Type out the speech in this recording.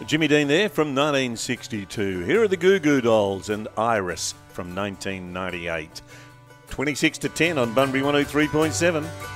Jimmy Dean there from 1962. Here are the Goo Goo Dolls and Iris from 1998. 26 to 10 on Bunbury 103.7.